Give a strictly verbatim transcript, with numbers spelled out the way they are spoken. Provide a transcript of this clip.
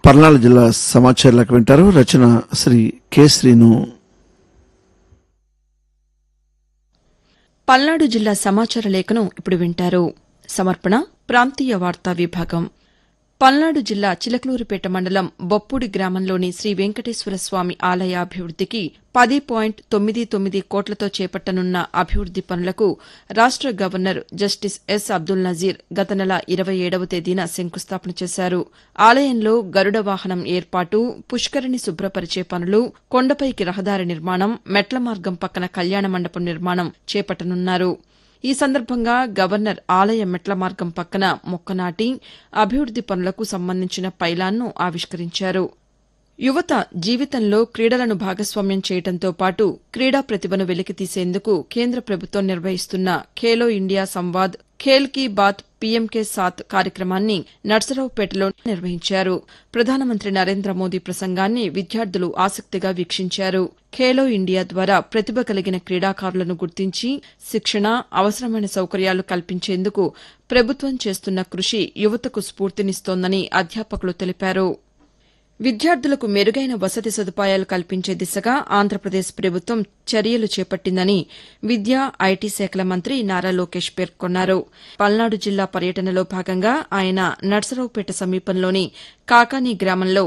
పల్నాడు జిల్లా సమాచారాలకు వింటారు. రచన శ్రీ కె శ్రీను. పల్నాడు జిల్లా సమాచార లేఖను ఇప్పుడు వింటారు. సమర్పణ ప్రాంతీయ వార్తా విభాగం. పల్నాడు జిల్లా చిలకలూరిపేట మండలం బొప్పూడి గ్రామంలోని శ్రీ వెంకటేశ్వర స్వామి ఆలయ అభివృద్దికి పది పాయింట్ తొమ్మిది తొమ్మిది కోట్లతో చేపట్టనున్న అభివృద్ది పనులకు రాష్ట governor justice yes Abdul Nazir గత నెల ఇరవై ఏడవ తేదీన శంకుస్థాపన చేశారు. ఆలయంలో గరుడ వాహనం ఏర్పాటు, పుష్కరిణి శుభ్రపరిచే పనులు, కొండపైకి రహదారి నిర్మాణం, మెట్ల మార్గం పక్కన కళ్యాణ మండపం నిర్మాణం చేపట్టనున్నారు. ఈ సందర్భంగా గవర్నర్ ఆలయ మెట్ల మార్గం పక్కన మొక్క నాటి అభివృద్ది పనులకు సంబంధించిన పైలాన్ను ఆవిష్కరించారు. యువత జీవితంలో క్రీడలను భాగస్వామ్యం చేయడంతో పాటు క్రీడా ప్రతిభను వెలికితీసేందుకు కేంద్ర ప్రభుత్వం నిర్వహిస్తున్న ఖేలో ఇండియా సంవాద్, ఖేల్ కీ బాత్ పీఎంకే సాత్ కార్యక్రమాన్ని నర్సరావుపేటలో నిర్వహించారు. ప్రధానమంత్రి నరేంద్ర మోదీ ప్రసంగాన్ని విద్యార్థులు ఆసక్తిగా వీక్షించారు. ఖేలో ఇండియా ద్వారా ప్రతిభ కలిగిన క్రీడాకారులను గుర్తించి శిక్షణ, అవసరమైన సౌకర్యాలు కల్పించేందుకు ప్రభుత్వం చేస్తున్న కృషి యువతకు స్ఫూర్తినిస్తోందని అధ్యాపకులు తెలిపారు. విద్యార్థులకు మెరుగైన వసతి సదుపాయాలు కల్పించే దిశగా ఆంధ్రప్రదేశ్ ప్రభుత్వం చర్యలు చేపట్టిందని విద్యా, ఐటీ శాఖల మంత్రి నారా లోకేష్ పేర్కొన్నారు. పల్నాడు జిల్లా పర్యటనలో భాగంగా ఆయన నర్సరావుపేట సమీపంలోని కాకాని గ్రామంలో